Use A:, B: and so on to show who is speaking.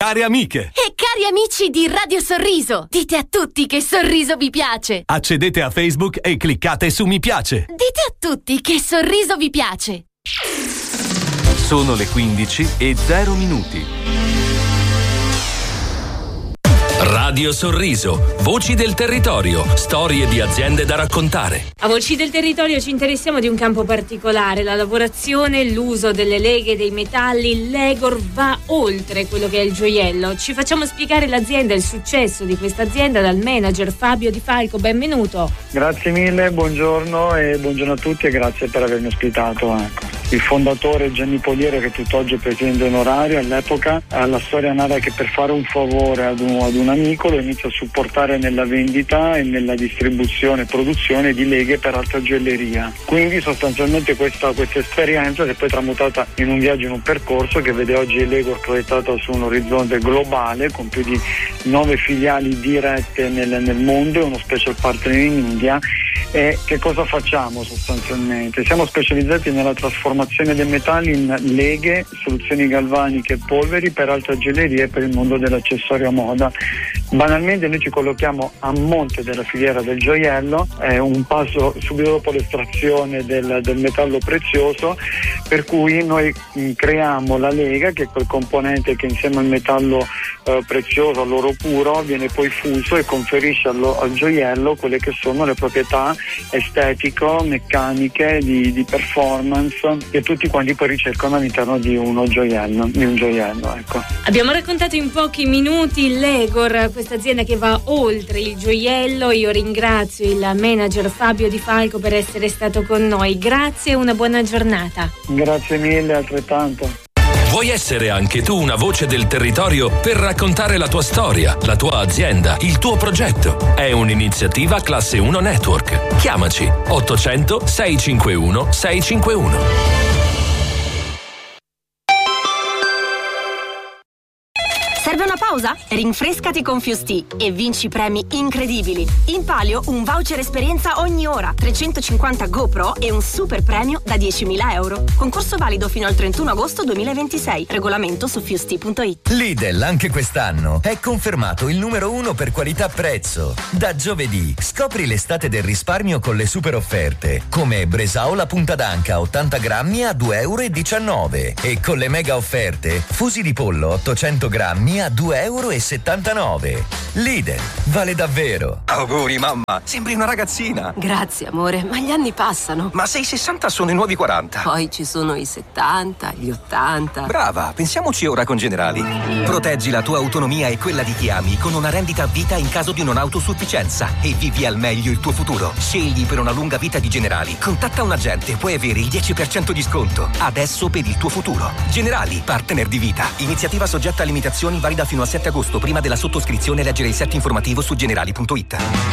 A: care amiche
B: e cari amici di Radio Sorriso, dite a tutti che Sorriso vi piace.
A: Accedete a Facebook e cliccate su mi piace.
B: Dite a tutti che Sorriso vi piace.
A: Sono le 15:0.
C: Radio Sorriso, voci del territorio, storie di aziende da raccontare.
D: A Voci del Territorio ci interessiamo di un campo particolare, la lavorazione, l'uso delle leghe, dei metalli. Legor va oltre quello che è il gioiello. Ci facciamo spiegare l'azienda e il successo di questa azienda dal manager Fabio Di Falco. Benvenuto.
E: Grazie mille, buongiorno e buongiorno a tutti e grazie per avermi ospitato. Il fondatore Gianni Poliero, che tutt'oggi è presidente onorario, all'epoca la storia narra che per fare un favore ad un amico lo inizia a supportare nella vendita e nella distribuzione e produzione di leghe per alta gioielleria. Quindi sostanzialmente questa esperienza si è poi tramutata in un viaggio, in un percorso che vede oggi Legor proiettata su un orizzonte globale con più di 9 filiali dirette nel mondo e uno special partner in India. E che cosa facciamo sostanzialmente? Siamo specializzati nella trasformazione dei metalli in leghe, soluzioni galvaniche e polveri per alta gioielleria e per il mondo dell'accessorio a moda. Banalmente noi ci collochiamo a monte della filiera del gioiello, è un passo subito dopo l'estrazione del metallo prezioso, per cui noi creiamo la lega, che è quel componente che insieme al metallo prezioso, all'oro puro, viene poi fuso e conferisce al gioiello quelle che sono le proprietà estetico, meccaniche, di performance che tutti quanti poi ricercano all'interno di un gioiello, ecco.
D: Abbiamo raccontato in pochi minuti Legor, questa azienda che va oltre il gioiello. Io ringrazio il manager Fabio Di Falco per essere stato con noi. Grazie e una buona giornata.
E: Grazie mille, altrettanto.
C: Vuoi essere anche tu una voce del territorio per raccontare la tua storia, la tua azienda, il tuo progetto? È un'iniziativa Classe 1 Network. Chiamaci 800 651 651.
F: Serve una pausa? Rinfrescati con Fusti e vinci premi incredibili. In palio un voucher esperienza ogni ora, 350 GoPro e un super premio da 10.000 euro. Concorso valido fino al 31 agosto 2026. Regolamento su fusti.it.
G: Lidl anche quest'anno è confermato il numero 1 per qualità-prezzo. Da giovedì scopri l'estate del risparmio con le super offerte, come Bresaola punta d'anca 80 grammi a 2,19 euro e con le mega offerte fusi di pollo 800 grammi a 2,79 euro. Lidl, vale davvero.
H: Auguri mamma, sembri una ragazzina.
I: Grazie amore, ma gli anni passano.
H: Ma se i 60 sono i nuovi 40.
I: Poi ci sono i 70, gli 80.
H: Brava, pensiamoci ora con Generali. Proteggi la tua autonomia e quella di chi ami con una rendita a vita in caso di non autosufficienza e vivi al meglio il tuo futuro. Scegli per una lunga vita di Generali. Contatta un agente, puoi avere il 10% di sconto. Adesso per il tuo futuro. Generali, partner di vita. Iniziativa soggetta a limitazioni, valida fino al 7 agosto. Prima della sottoscrizione leggere il set informativo su generali.it.